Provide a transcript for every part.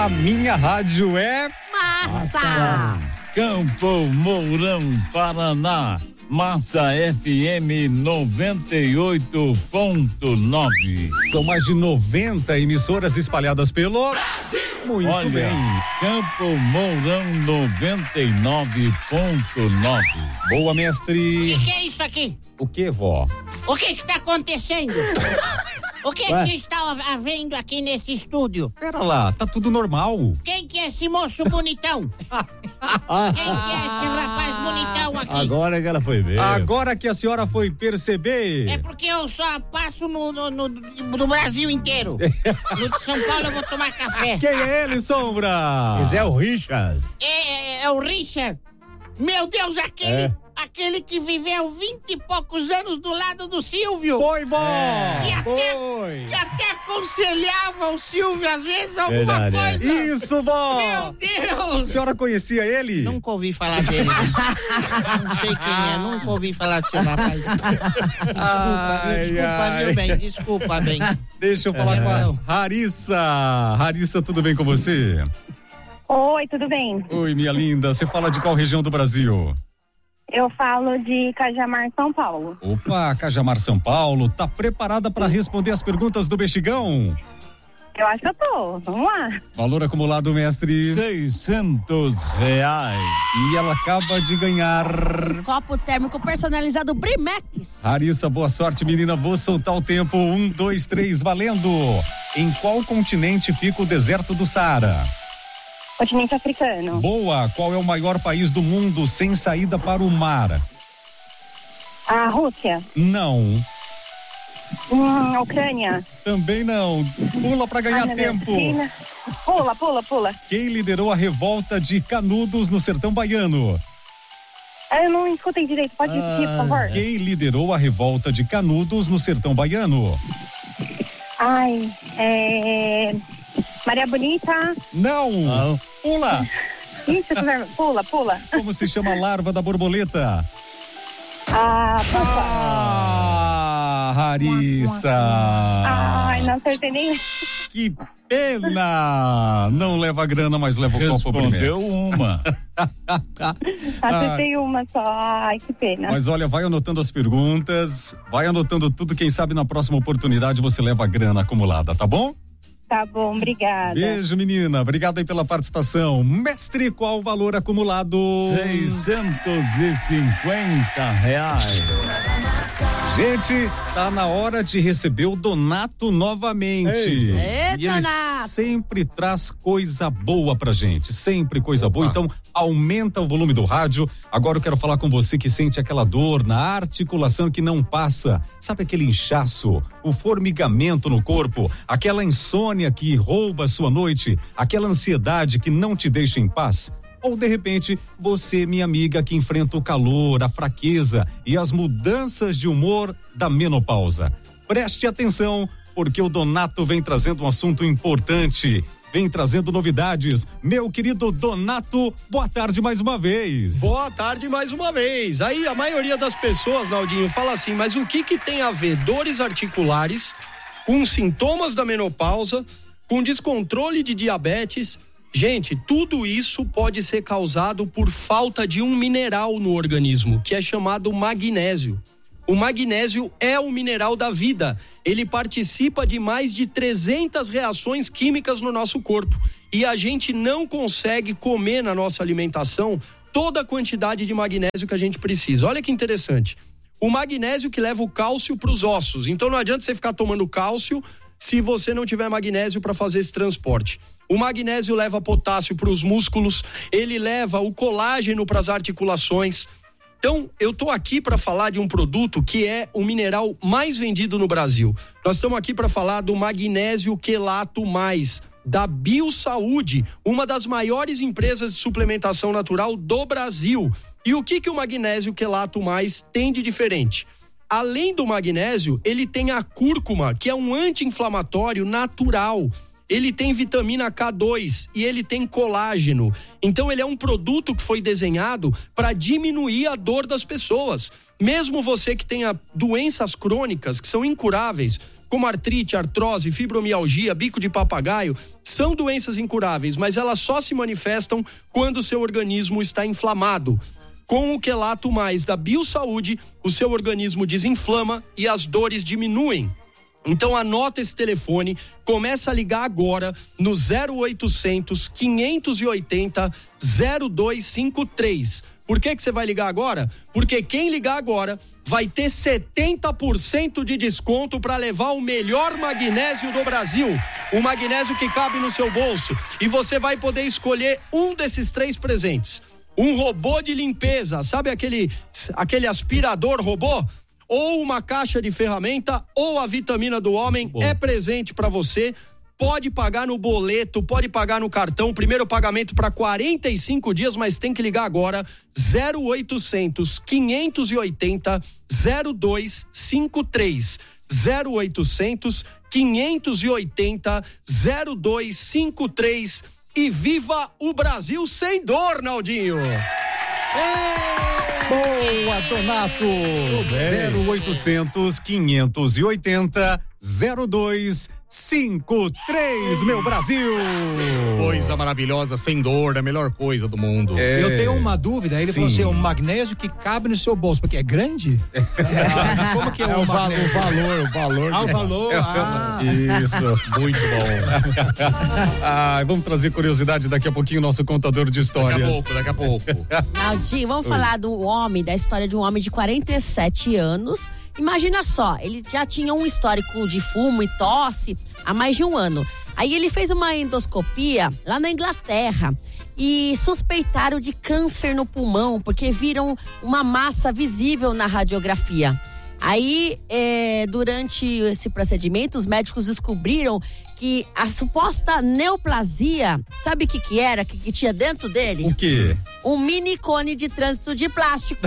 A minha rádio é Massa! Campo Mourão, Paraná. Massa FM 98.9. São mais de 90 emissoras espalhadas pelo Brasil. Muito Olha, bem. Campo Mourão 99.9. Boa, mestre. O que é isso aqui? O que, vó? O que tá acontecendo? O que é que está havendo aqui nesse estúdio? Pera lá, tá tudo normal. Quem que é esse moço bonitão? Quem que é esse rapaz bonitão aqui? Agora que ela foi ver. Agora que a senhora foi perceber. É porque eu só passo no Brasil inteiro. No de São Paulo eu vou tomar café. Quem é ele, Sombra? Esse é o Richard. É o Richard. Meu Deus, aquele que viveu 20 e poucos anos do lado do Silvio. Foi, vó! Que até aconselhava o Silvio às vezes alguma coisa. Isso, vó! Meu Deus! A senhora conhecia ele? Nunca ouvi falar dele. Não sei quem é, nunca ouvi falar desse rapaz. Desculpa, bem. Deixa eu falar com a Harissa. Harissa, tudo bem com você? Oi, tudo bem? Oi, minha linda. Você fala de qual região do Brasil? Eu falo de Cajamar, São Paulo. Opa, Cajamar, São Paulo. Tá preparada para responder as perguntas do Mexigão? Eu acho que eu tô. Vamos lá. Valor acumulado, mestre. R$600. E ela acaba de ganhar. Copo térmico personalizado Brimex. Harissa, boa sorte, menina. Vou soltar o tempo. 1, 2, 3, valendo. Em qual continente fica o deserto do Saara? Continente africano. Boa. Qual é o maior país do mundo sem saída para o mar? A Rússia. Não. A Ucrânia. Também não. Pula para ganhar tempo. Pula. Quem liderou a revolta de Canudos no sertão baiano? Eu não escutei direito. Pode repetir, por favor? Quem liderou a revolta de Canudos no sertão baiano? Maria Bonita. Não. Pula. Isso, pula. Como se chama a larva da borboleta? Harissa. Não acertei nem. Que pena. Não leva grana, mas leva o copo primeiro. Respondeu uma. Acertei uma só. Ai, que pena. Mas olha, vai anotando as perguntas, vai anotando tudo, quem sabe na próxima oportunidade você leva a grana acumulada, tá bom? Tá bom, obrigada. Beijo, menina. Obrigado aí pela participação. Mestre, qual o valor acumulado? R$650. Gente, tá na hora de receber o Donato novamente. Eita, e ele sempre traz coisa boa pra gente, sempre coisa boa. Então, aumenta o volume do rádio. Agora eu quero falar com você que sente aquela dor na articulação que não passa. Sabe aquele inchaço, o formigamento no corpo, aquela insônia que rouba a sua noite, aquela ansiedade que não te deixa em paz? Ou de repente, você, minha amiga, que enfrenta o calor, a fraqueza e as mudanças de humor da menopausa. Preste atenção, porque o Donato vem trazendo um assunto importante, vem trazendo novidades. Meu querido Donato, boa tarde mais uma vez. Boa tarde mais uma vez. Aí a maioria das pessoas, Naldinho, fala assim, mas o que tem a ver dores articulares com sintomas da menopausa, com descontrole de diabetes? Gente, tudo isso pode ser causado por falta de um mineral no organismo, que é chamado magnésio. O magnésio é o mineral da vida. Ele participa de mais de 300 reações químicas no nosso corpo. E a gente não consegue comer na nossa alimentação toda a quantidade de magnésio que a gente precisa. Olha que interessante. O magnésio que leva o cálcio para os ossos. Então não adianta você ficar tomando cálcio se você não tiver magnésio para fazer esse transporte. O magnésio leva potássio para os músculos, ele leva o colágeno para as articulações. Então, eu tô aqui para falar de um produto que é o mineral mais vendido no Brasil. Nós estamos aqui para falar do magnésio quelato mais, da Biosaúde, uma das maiores empresas de suplementação natural do Brasil. E o que o magnésio quelato mais tem de diferente? Além do magnésio, ele tem a cúrcuma, que é um anti-inflamatório natural. Ele tem vitamina K2 e ele tem colágeno. Então ele é um produto que foi desenhado para diminuir a dor das pessoas. Mesmo você que tenha doenças crônicas que são incuráveis, como artrite, artrose, fibromialgia, bico de papagaio, são doenças incuráveis, mas elas só se manifestam quando o seu organismo está inflamado. Com o quelato mais da Biosaúde, o seu organismo desinflama e as dores diminuem. Então anota esse telefone, começa a ligar agora no 0800 580 0253. Por que você vai ligar agora? Porque quem ligar agora vai ter 70% de desconto para levar o melhor magnésio do Brasil. O magnésio que cabe no seu bolso. E você vai poder escolher um desses 3 presentes. Um robô de limpeza, sabe aquele aspirador robô? Ou uma caixa de ferramenta, ou a vitamina do homem é presente para você. Pode pagar no boleto, pode pagar no cartão. Primeiro pagamento para 45 dias, mas tem que ligar agora. 0800 580 0253. 0800 580 0253. E viva o Brasil sem dor, Naldinho! Boa, Donato! 0800 580 0253, meu Brasil! Coisa maravilhosa, sem dor, a melhor coisa do mundo. Eu tenho uma dúvida, ele falou assim, um magnésio que cabe no seu bolso, porque é grande? Como que é o magnésio? O valor. O valor. Isso. Muito bom. Vamos trazer curiosidade daqui a pouquinho, nosso contador de histórias. Daqui a pouco. Naldinho, vamos falar do homem, da história de um homem de 47 anos. Imagina só, ele já tinha um histórico de fumo e tosse há mais de um ano. Aí ele fez uma endoscopia lá na Inglaterra e suspeitaram de câncer no pulmão, porque viram uma massa visível na radiografia. Aí, durante esse procedimento, os médicos descobriram que a suposta neoplasia, sabe o que era, que tinha dentro dele? O quê? Um mini cone de trânsito de plástico.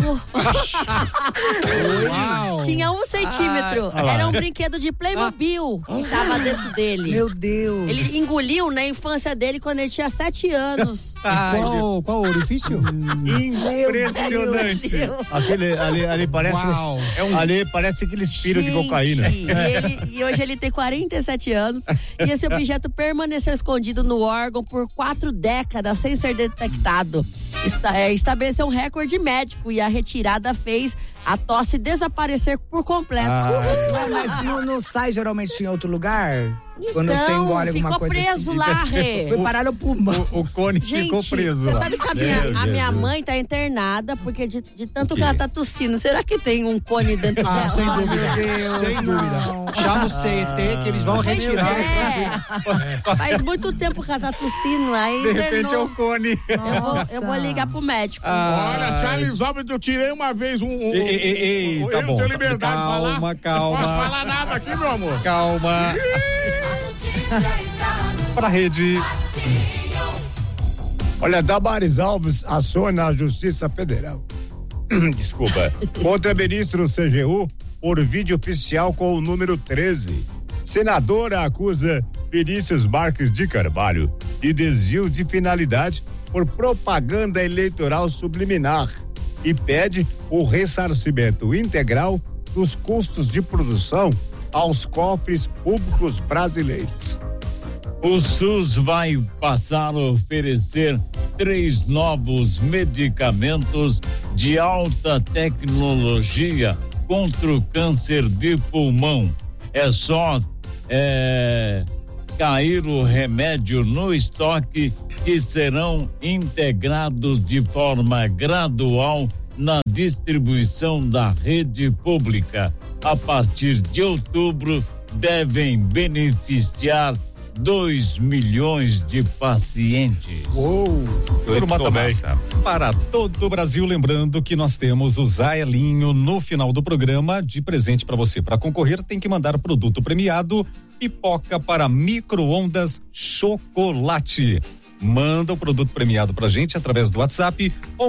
Uau. Tinha 1 centímetro. Era um brinquedo de Playmobil que tava dentro dele. Meu Deus. Ele engoliu na infância dele quando ele tinha 7 anos. Qual o orifício? Impressionante. Ali parece. Uau. Ali parece aquele espiro de cocaína. E hoje ele tem 47 anos. E esse objeto permaneceu escondido no órgão por 4 décadas sem ser detectado. Estabeleceu um recorde médico e a retirada fez a tosse desaparecer por completo. Mas não sai geralmente em outro lugar? Quando você engole alguma coisa. Ficou preso lá, Rê. Foi parar no pulmão. O cone ficou preso lá. Você sabe que a minha mãe tá internada porque de tanto que ela tá tossindo. Será que tem um cone dentro dela? Sem dúvida. Meu Deus, Sem dúvida. Chama o CET que eles vão retirar. Faz muito tempo que ela tá tossindo. Aí De repente é o cone. Eu vou ligar pro médico. Olha, Charles Alves, eu tirei uma vez Tá eu bom. não tenho liberdade de falar. Calma. Não posso falar nada aqui, meu amor. Calma. Pra rede. Olha, Damares Alves aciona a Justiça Federal. Desculpa. Contra ministro CGU por vídeo oficial com o número 13. Senadora acusa Vinícius Marques de Carvalho de desvio de finalidade por propaganda eleitoral subliminar e pede o ressarcimento integral dos custos de produção aos cofres públicos brasileiros. O SUS vai passar a oferecer 3 novos medicamentos de alta tecnologia contra o câncer de pulmão. É só cair o remédio no estoque que serão integrados de forma gradual na distribuição da rede pública. A partir de outubro, devem beneficiar 2 milhões de pacientes. Turma da massa. Para todo o Brasil, lembrando que nós temos o Zaelinho no final do programa de presente para você. Para concorrer, tem que mandar produto premiado, pipoca para micro-ondas chocolate. Manda o produto premiado pra gente através do WhatsApp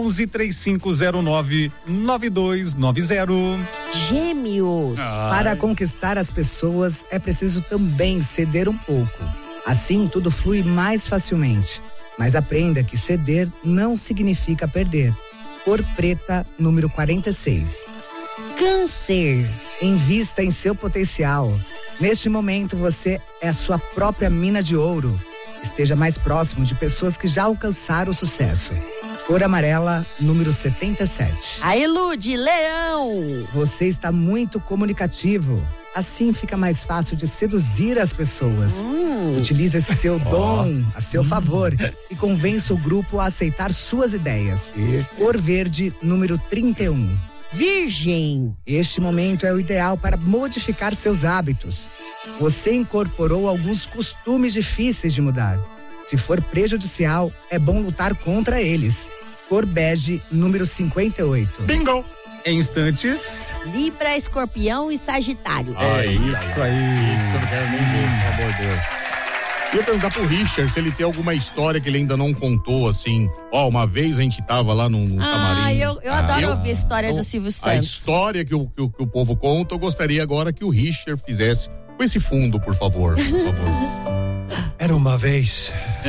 1135099290. Gêmeos. Para conquistar as pessoas é preciso também ceder um pouco. Assim tudo flui mais facilmente. Mas aprenda que ceder não significa perder. Cor preta, número 46. Câncer. Invista em seu potencial. Neste momento, você é a sua própria mina de ouro. Esteja mais próximo de pessoas que já alcançaram o sucesso. Cor amarela, número 77. Aí, Lud, leão. Você está muito comunicativo. Assim fica mais fácil de seduzir as pessoas. Utilize esse seu dom a seu favor e convença o grupo a aceitar suas ideias. Cor verde, número 31. Virgem. Este momento é o ideal para modificar seus hábitos. Você incorporou alguns costumes difíceis de mudar. Se for prejudicial, é bom lutar contra eles. Cor bege, número 58. Bingo! Em instantes. Libra, Escorpião e Sagitário. É isso aí. Isso eu não quero nem ver, pelo amor de Deus. Eu ia perguntar pro Richard se ele tem alguma história que ele ainda não contou, assim. Ó, uma vez a gente tava lá num camarim. Eu adoro ouvir a história do Silvio Santos. A história que o povo conta, eu gostaria agora que o Richard fizesse com esse fundo, por favor. Era uma vez.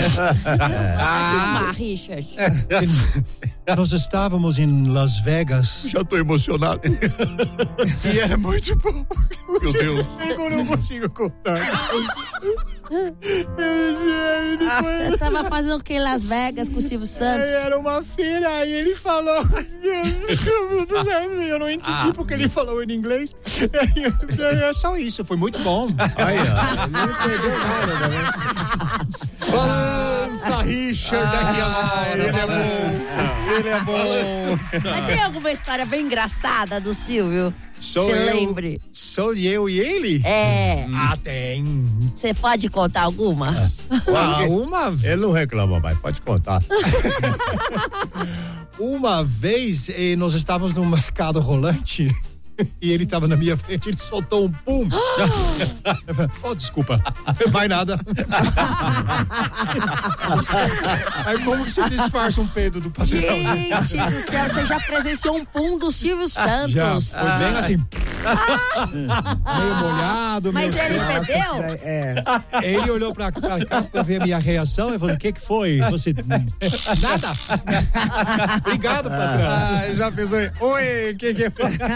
Richard. Nós estávamos em Las Vegas. Já tô emocionado. E era muito bom. Meu Deus. Eu não consigo contar. Você tava fazendo o que em Las Vegas com o Silvio Santos? Era uma feira e ele falou. Eu não entendi porque ele falou em inglês. É só isso, foi muito bom. Não entendeu nada, né? Balança, Richard, daqui a hora. Ele é bom. Mas tem alguma história bem engraçada do Silvio? Sou Você eu. lembre? Sou eu e ele? É. Tem. Você pode contar alguma? Uma vez. Ele não reclama mais, pode contar. Uma vez nós estávamos numa escada rolante e ele estava na minha frente, ele soltou um pum. Desculpa, vai nada. Aí como que se disfarça um peido do patrão? Gente do céu, você já presenciou um pum do Silvio Santos? Já, foi bem assim. Meio molhado, Mas meio ele seco. fedeu? Ele olhou pra cá pra ver a minha reação e falou: o que foi? Você. Nada. Obrigado, patrão. Já pensou aí? Oi, que é?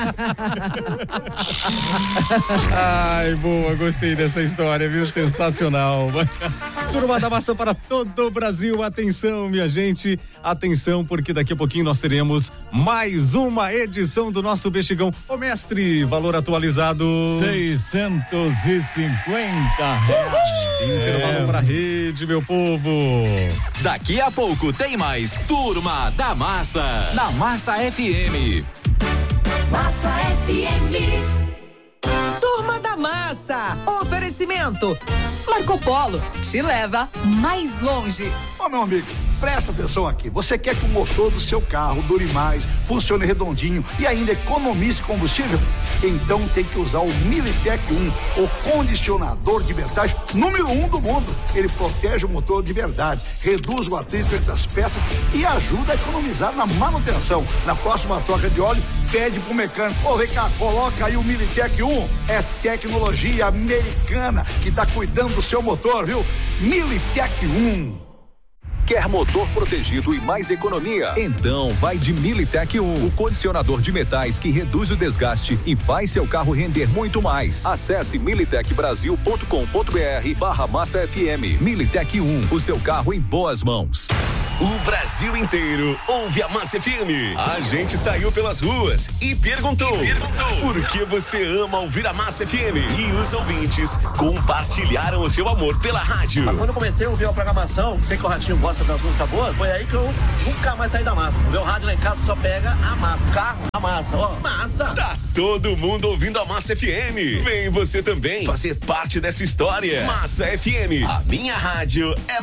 Ai, boa, gostei dessa história, viu? Sensacional. Turma da Massa para todo o Brasil, atenção, minha gente, atenção, porque daqui a pouquinho nós teremos mais uma edição do nosso Bexigão. Ô mestre, valor atualizado R$650. Intervalo pra rede, meu povo. Daqui a pouco tem mais Turma da Massa, na Massa FM. Massa FM. Turma da Massa. Oferecimento. Marco Polo te leva mais longe. Ô, meu amigo, presta atenção aqui. Você quer que o motor do seu carro dure mais, funcione redondinho e ainda economize combustível? Então tem que usar o Militec 1, o condicionador de vantagem número 1 do mundo. Ele protege o motor de verdade, reduz o atrito entre as peças e ajuda a economizar na manutenção. Na próxima troca de óleo, pede pro mecânico: ô, vem cá, coloca aí o Militec 1. É tecnologia americana que tá cuidando do seu motor, viu? Militec 1. Quer motor protegido e mais economia? Então vai de Militec 1, o condicionador de metais que reduz o desgaste e faz seu carro render muito mais. Acesse militecbrasil.com.br/Massa FM. Militec 1, o seu carro em boas mãos. O Brasil inteiro ouve a Massa FM. A gente saiu pelas ruas e perguntou por que você ama ouvir a Massa FM? E os ouvintes compartilharam o seu amor pela rádio. Mas quando eu comecei a ouvir a programação, sei que o Ratinho gosta das músicas boas, foi aí que eu nunca mais saí da massa. O meu rádio lá em casa só pega a massa. Carro, a massa, ó, massa. Tá todo mundo ouvindo a Massa FM. Vem você também fazer parte dessa história. Massa FM, a minha rádio é